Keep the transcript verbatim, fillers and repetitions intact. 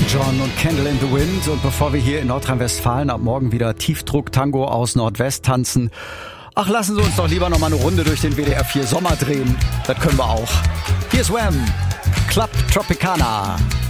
John und Candle in the Wind. Und bevor wir hier in Nordrhein-Westfalen ab morgen wieder Tiefdruck-Tango aus Nordwest tanzen, ach, lassen Sie uns doch lieber noch mal eine Runde durch den W D R vier Sommer drehen. Das können wir auch. Hier ist Wham! Club Tropicana.